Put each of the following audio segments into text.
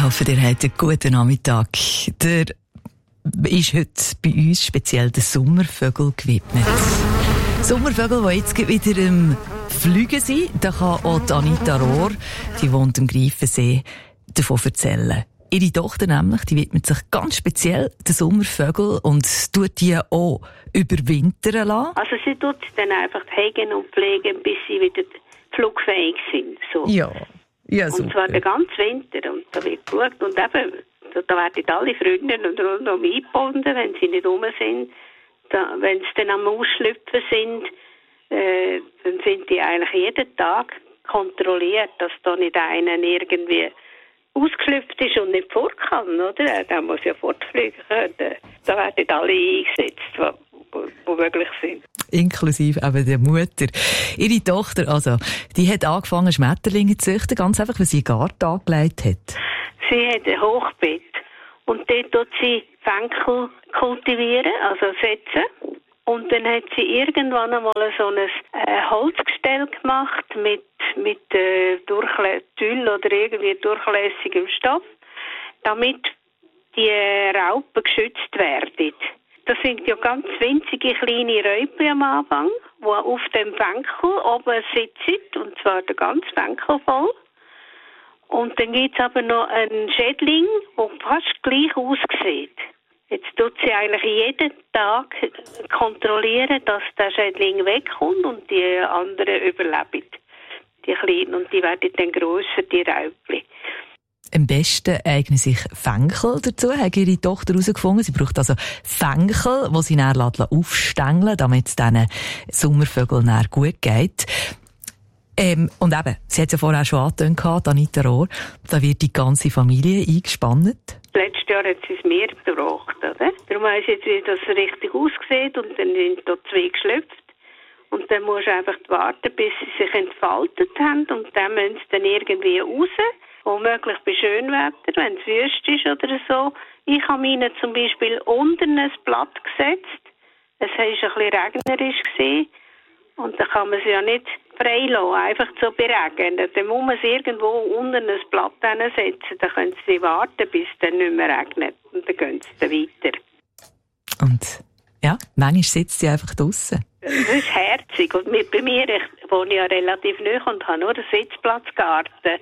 Ich hoffe, ihr habt einen guten Nachmittag. Der ist heute bei uns speziell der Sommervögel gewidmet. Sommervögel, die jetzt wieder im Fliegen sind, da kann auch Anita Rohr, die wohnt am Greifensee, davon erzählen. Ihre Tochter nämlich, die widmet sich ganz speziell den Sommervögeln und tut die auch überwintern lassen. Also sie tut sie dann einfach hegen und pflegen, bis sie wieder flugfähig sind. So. Ja, super. Und zwar den ganzen Winter. Und da wird geschaut. Und eben, da werden alle Freunde und rundum eingebunden, wenn sie nicht rum sind. Wenn sie dann am Ausschlüpfen sind, dann sind die eigentlich jeden Tag kontrolliert, dass da nicht einer irgendwie ausgeschlüpft ist und nicht fort kann, oder? Der muss ja fortfliegen können. Da werden alle eingesetzt, die möglich sind. Inklusive eben der Mutter. Ihre Tochter, also, die hat angefangen, Schmetterlinge zu züchten, ganz einfach, weil sie einen Garten angelegt hat. Sie hat ein Hochbett. Und dort tut sie Fenkel kultivieren, also setzen. Und dann hat sie irgendwann einmal so ein Holzgestell gemacht mit Tüll oder irgendwie durchlässigem Stoff, damit die Raupen geschützt werden. Das sind ja ganz winzige kleine Raupen am Anfang, die auf dem Fenkel oben sitzen, und zwar der ganze Fenkel voll. Und dann gibt es aber noch einen Schädling, der fast gleich aussieht. Jetzt tut sie eigentlich jeden Tag kontrollieren, dass der Schädling wegkommt und die anderen überleben. Die Kleinen, und die werden dann grösser, die Räubchen. Am besten eignen sich Fenkel dazu, hat ihre Tochter herausgefunden. Sie braucht also Fenkel, die sie dann aufstängeln, damit es diesen Sommervögeln dann gut geht. Und eben, sie hat es ja vorher schon angetönt, Anita Rohr, da wird die ganze Familie eingespannt. Letztes Jahr hat sie es mir gebracht, oder? Darum weiss ich jetzt, wie das richtig aussieht, und dann sind da 2 geschlüpft. Und dann musst du einfach warten, bis sie sich entfaltet haben, und dann müssen sie dann irgendwie raus, womöglich bei Schönwetter, wenn es wüst ist oder so. Ich habe ihnen zum Beispiel unter ein Blatt gesetzt. Es war ein bisschen regnerisch gewesen. Und dann kann man sie ja nicht frei lassen, einfach so beregnen. Dann muss man sie irgendwo unter ein Blatt setzen, dann können sie warten, bis es dann nicht mehr regnet. Und dann gehen sie dann weiter. Und ja, manchmal sitzt sie einfach draussen. Das ist herzig. Und bei mir, ich wohne ja relativ nahe und habe nur einen Sitzplatzgarten.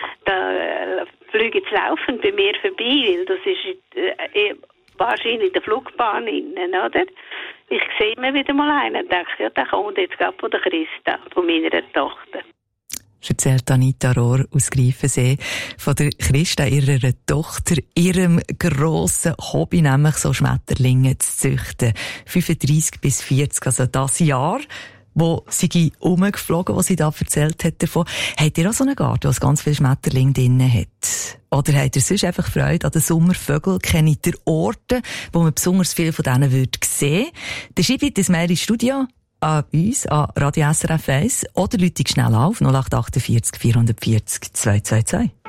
Da fliegen sie laufend bei mir vorbei, weil das ist wahrscheinlich der Flugbahn innen, oder? Ich sehe mir wieder mal einen und denke, ja, der kommt jetzt gerade von der Christa, von meiner Tochter. Erzählt Anita Rohr aus Greifensee von der Christa, ihrer Tochter, ihrem grossen Hobby, nämlich so Schmetterlinge zu züchten. 35 bis 40, also das Jahr, wo sie rumgeflogen, was sie da erzählt hat davon. Habt ihr auch so einen Garten, wo ganz viele Schmetterlinge drin hat? Oder habt ihr sonst einfach Freude an den Sommervögeln? Kennt ihr Orte, wo man besonders viel von denen sehen würde? Dann schreibt das Mail ins Studio an uns, an Radio SRF 1, oder läutet schnell auf 0848 440 222.